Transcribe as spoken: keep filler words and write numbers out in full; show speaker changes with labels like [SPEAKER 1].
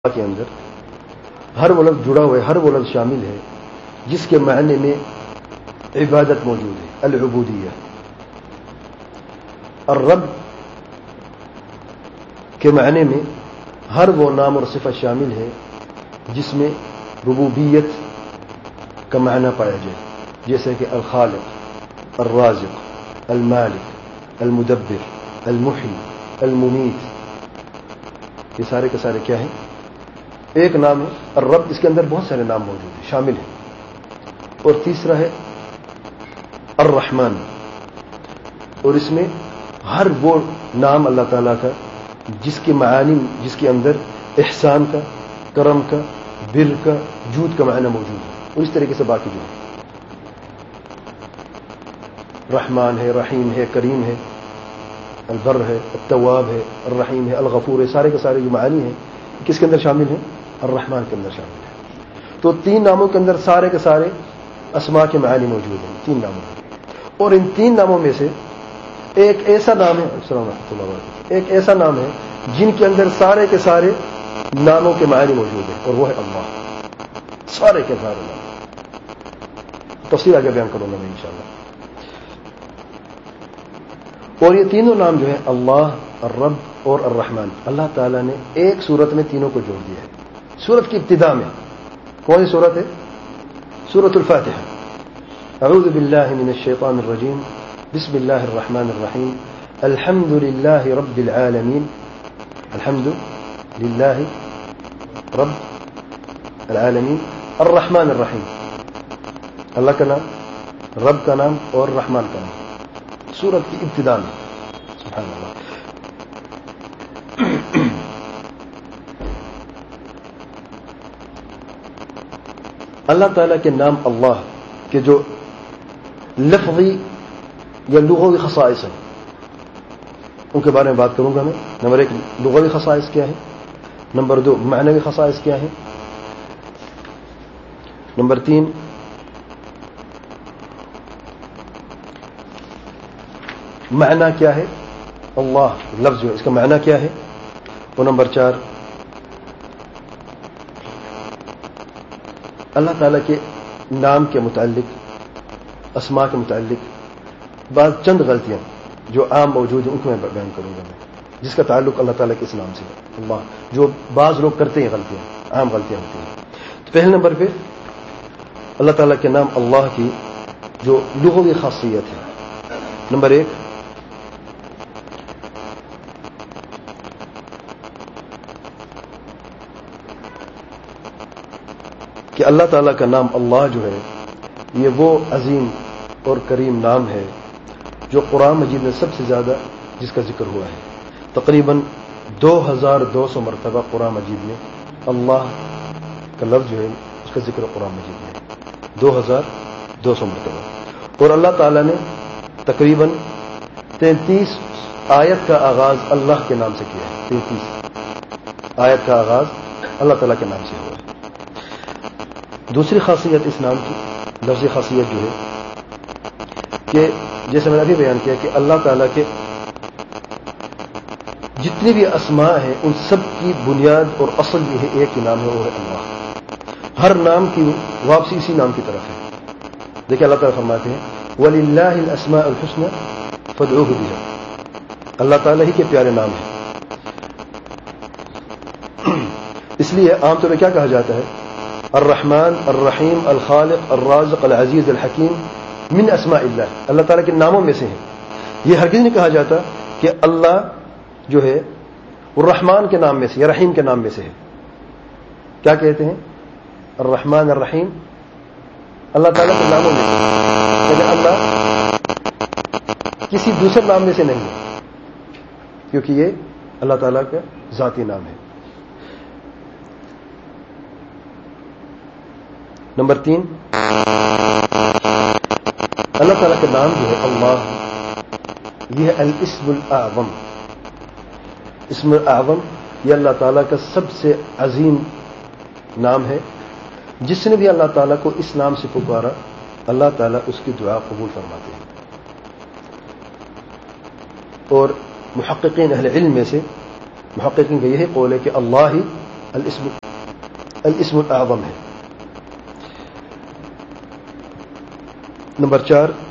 [SPEAKER 1] کے اندر ہر وہ لفظ جڑا ہوا ہے، ہر وہ لفظ شامل ہے جس کے معنی میں عبادت موجود ہے، العبودیہ۔ الرب کے معنی میں ہر وہ نام اور صفت شامل ہے جس میں ربوبیت کا معنی پایا جائے، جیسے کہ الخالق، الرازق، المالک، المدبر، المحیی، الممیت۔ یہ سارے کے سارے کیا ہیں؟ ایک نام ہے الرب، اس کے اندر بہت سارے نام موجود ہیں، شامل ہیں۔ اور تیسرا ہے الرحمن، اور اس میں ہر وہ نام اللہ تعالیٰ کا جس کے معانی، جس کے اندر احسان کا، کرم کا، بر کا، جود کا معنی موجود ہے، اور اس طریقے سے باقی جو ہے رحمان ہے، رحیم ہے، کریم ہے، البر ہے، التواب ہے، الرحیم ہے، الغفور ہے، سارے کے سارے جو معانی ہیں کس کے اندر شامل ہیں؟ الرحمن کے اندر شامل ہے۔ تو تین ناموں کے اندر سارے کے سارے اسماء کے معانی موجود ہیں، تین ناموں میں۔ اور ان تین ناموں میں سے ایک ایسا نام ہے، السلام علیکم اللہ وبرکاتہ، ایک ایسا نام ہے جن کے اندر سارے کے سارے ناموں کے معانی موجود ہیں، اور وہ ہے اللہ۔ سارے کے سارے نام، تفصیل آگے بیان کروں گا میں انشاءاللہ۔ اور یہ تینوں نام جو ہے اللہ، الرب اور الرحمن، اللہ تعالیٰ نے ایک صورت میں تینوں کو جوڑ دیا ہے۔ سورت کی ابتدا میں کون سی سورت ہے؟ سورۃ الفاتحہ۔ اعوذ باللہ من الشیطان الرجیم، بسم اللہ الرحمن الرحیم، الحمد للہ رب العالمین، الحمد للہ رب العالمین، الرحمن الرحیم، اللہ کا نام، رب کا نام اور رحمان کا نام، سورت کی ابتدا میں۔ سبحان اللہ۔ اللہ تعالیٰ کے نام اللہ کے جو لفظی یا لغوی خصائص ہیں ان کے بارے میں بات کروں گا میں۔ نمبر ایک، لغوی خصائص کیا ہے؟ نمبر دو، معنوی خصائص کیا ہے؟ نمبر تین، معنی کیا ہے؟ اللہ لفظ جو ہے اس کا معنی کیا ہے؟ اور نمبر چار، اللہ تعالیٰ کے نام کے متعلق، اسماء کے متعلق بعض چند غلطیاں جو عام موجود ہیں ان کو میں بیان کروں گا میں، جس کا تعلق اللہ تعالیٰ کے اس نام سے ہے اللہ، جو بعض لوگ کرتے ہیں غلطیاں، عام غلطیاں ہوتی ہیں۔ تو پہلے نمبر پہ اللہ تعالیٰ کے نام اللہ کی جو لغوی خاصیت ہے، نمبر ایک، کہ اللہ تعالیٰ کا نام اللہ جو ہے یہ وہ عظیم اور کریم نام ہے جو قرآن مجید میں سب سے زیادہ جس کا ذکر ہوا ہے۔ تقریباً دو ہزار دو سو مرتبہ قرآن مجید میں اللہ کا لفظ جو ہے اس کا ذکر قرآن مجید میں دو ہزار دو سو مرتبہ، اور اللہ تعالیٰ نے تقریباً تینتیس آیت کا آغاز اللہ کے نام سے کیا ہے۔ تینتیس آیت کا آغاز اللہ تعالیٰ کے نام سے ہوا ہے۔ دوسری خاصیت اس نام کی، لفظی خاصیت جو ہے کہ جیسے میں نے ابھی بیان کیا کہ اللہ تعالیٰ کے جتنے بھی اسماء ہیں ان سب کی بنیاد اور اصل یہ ہے، ایک ہی نام ہے، وہ ہے اللہ۔ ہر نام کی واپسی اسی نام کی طرف ہے۔ دیکھیں اللہ تعالیٰ فرماتے ہیں وَلِلَّهِ الْأَسْمَاءُ الْحُسْنَى فَادْعُوهُ بِهَا، اللہ تعالیٰ ہی کے پیارے نام ہیں۔ اس لیے عام طور پہ کیا کہا جاتا ہے؟ الرحمن، الرحیم، الخالق، الرازق، العزیز، الحکیم من اسماء اللہ، اللہ تعالیٰ کے ناموں میں سے ہیں۔ یہ ہرگز نہیں کہا جاتا کہ اللہ جو ہے الرحمن کے نام میں سے یا رحیم کے نام میں سے ہے۔ کیا کہتے ہیں؟ الرحمن الرحیم اللہ تعالیٰ کے ناموں میں سے، لیکن اللہ کسی دوسرے نام میں سے نہیں ہے، کیونکہ یہ اللہ تعالیٰ کا ذاتی نام ہے۔ نمبر تین، اللہ تعالیٰ کا نام جو ہے اللہ، یہ ہے الاسم الاعظم۔ اسم الاعظم یہ اللہ تعالیٰ کا سب سے عظیم نام ہے۔ جس نے بھی اللہ تعالیٰ کو اس نام سے پکارا اللہ تعالیٰ اس کی دعا قبول فرماتے ہیں۔ اور محققین اہل علم میں سے محققین کا یہی قول ہے کہ اللہ ہی الاسم الاسم الاعظم ہے. نمبر چار